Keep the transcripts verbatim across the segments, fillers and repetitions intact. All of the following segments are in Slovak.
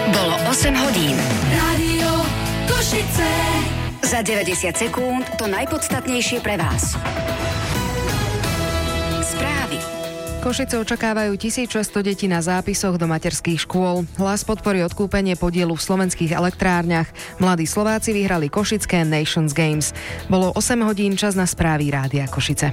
Bolo osem hodín. Rádio Košice. Za deväťdesiat sekúnd to najpodstatnejšie pre vás. Správy. Košice očakávajú tisícšesťsto detí na zápisoch do materských škôl. Hlas podporí odkúpenie podielu v slovenských elektrárniach. Mladí Slováci vyhrali košické Nations Games. Bolo osem hodín, čas na správy Rádia Košice.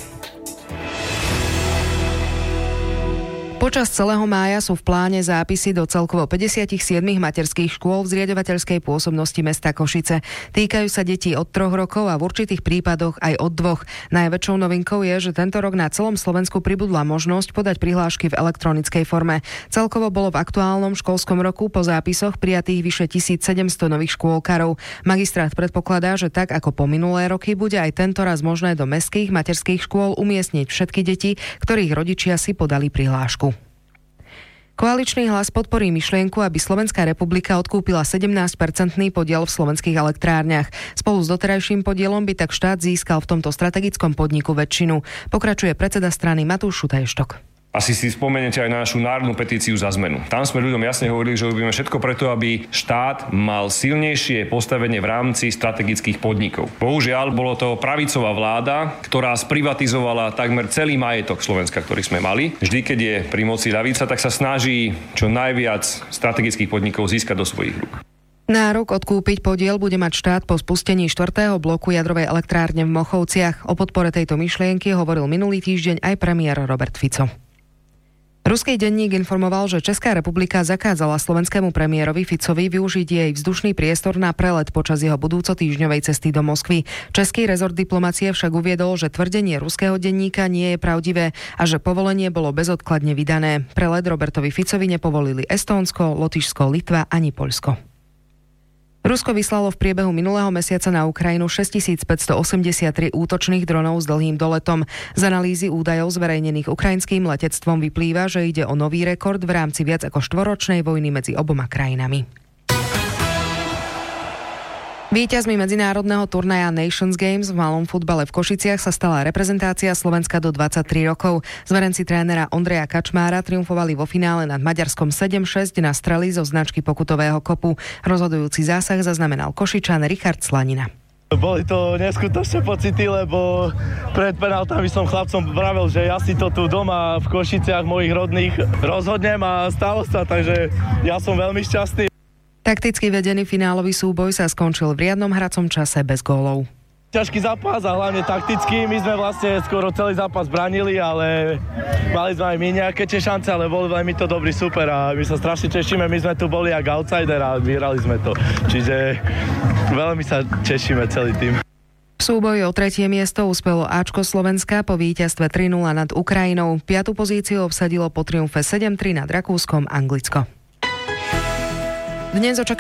Počas celého mája sú v pláne zápisy do celkovo päťdesiatsedem materských škôl v zriaďovateľskej pôsobnosti mesta Košice. Týkajú sa detí od troch rokov a v určitých prípadoch aj od dvoch. Najväčšou novinkou je, že tento rok na celom Slovensku pribudla možnosť podať prihlášky v elektronickej forme. Celkovo bolo v aktuálnom školskom roku po zápisoch prijatých vyše tisícsedemsto nových škôlkarov. Magistrát predpokladá, že tak ako po minulé roky bude aj tento raz možné do mestských materských škôl umiestniť všetky deti, ktorých rodičia si podali prihlášku. Koaličný hlas podporí myšlienku, aby Slovenská republika odkúpila sedemnásťpercentný podiel v slovenských elektrárniach. Spolu s doterajším podielom by tak štát získal v tomto strategickom podniku väčšinu. Pokračuje predseda strany Matúš Šutaj-Štok. Asi si spomeniete aj na našu národnú petíciu za zmenu. Tam sme ľuďom jasne hovorili, že robíme všetko preto, aby štát mal silnejšie postavenie v rámci strategických podnikov. Bohužiaľ, bolo to pravicová vláda, ktorá sprivatizovala takmer celý majetok Slovenska, ktorý sme mali. Vždy, keď je pri moci ľavica, tak sa snaží čo najviac strategických podnikov získať do svojich rúk. Nárok odkúpiť podiel bude mať štát po spustení štvrtého bloku jadrovej elektrárne v Mochovciach. O podpore tejto myšlienky hovoril minulý týždeň aj premiér Robert Fico. Ruský denník informoval, že Česká republika zakázala slovenskému premiérovi Ficovi využiť jej vzdušný priestor na prelet počas jeho budúcotýždňovej cesty do Moskvy. Český rezort diplomacie však uviedol, že tvrdenie ruského denníka nie je pravdivé a že povolenie bolo bezodkladne vydané. Prelet Robertovi Ficovi nepovolili Estónsko, Lotyšsko, Litva ani Poľsko. Rusko vyslalo v priebehu minulého mesiaca na Ukrajinu šesťtisícpäťstoosemdesiattri útočných dronov s dlhým doletom. Z analýzy údajov zverejnených ukrajinským letectvom vyplýva, že ide o nový rekord v rámci viac ako štvoročnej vojny medzi oboma krajinami. Víťazmi medzinárodného turnaja Nations Games v malom futbale v Košiciach sa stala reprezentácia Slovenska do dvadsaťtri rokov. Zverenci trénera Ondreja Kačmára triumfovali vo finále nad Maďarskom sedem šesť na strely zo značky pokutového kopu. Rozhodujúci zásah zaznamenal Košičan Richard Slanina. Boli to neskutočné pocity, lebo pred penáltami som chlapcom vravel, že ja si to tu doma v Košiciach mojich rodných rozhodnem a stalo sa, takže ja som veľmi šťastný. Takticky vedený finálový súboj sa skončil v riadnom hracom čase bez gólov. Ťažký zápas a hlavne taktický. My sme vlastne skoro celý zápas bránili, ale mali sme aj my nejaké tie šance, ale boli veľmi to dobrý super a my sa strašne tešíme. My sme tu boli jak outsider a vyhrali sme to. Čiže veľmi sa tešíme celý tým. V súboji o tretie miesto uspelo Ačko Slovenska po víťazstve tri nula nad Ukrajinou. Piatu pozíciu obsadilo po triumfe sedem tri nad Rakúskom Anglicko. Dnes očakáva